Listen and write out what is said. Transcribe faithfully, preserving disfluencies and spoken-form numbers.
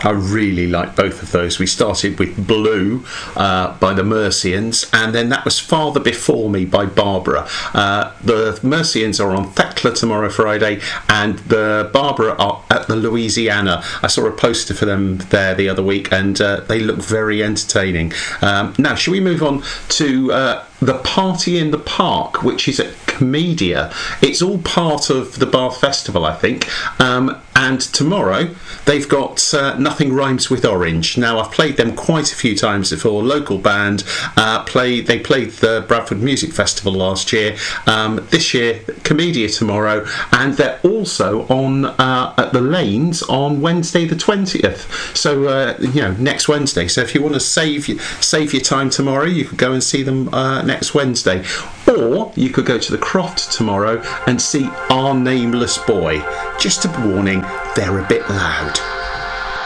I really like both of those. We started with Blue uh, by the Mercians, and then that was Father Before Me by Barbara. Uh, the Mercians are on Thekla tomorrow, Friday, and the Barbara are at the Louisiana. I saw a poster for them there the other week, and uh, they look very entertaining. Um, now, shall we move on to uh, the Party in the Park, which is at Comedia? It's all part of the Bath Festival, I think. Um, and tomorrow they've got uh, Nothing Rhymes with Orange. Now, I've played them quite a few times before. Local band. Uh, play, they played the Bradford Music Festival last year. Um, this year, Comedia tomorrow, and they're also on uh, at the Lanes on Wednesday the twentieth. So uh, you know, next Wednesday. So if you want to save save your time tomorrow, you could go and see them uh, next Wednesday, or you could go to the Croft tomorrow and see Our Nameless Boy. Just a warning, they're a bit loud.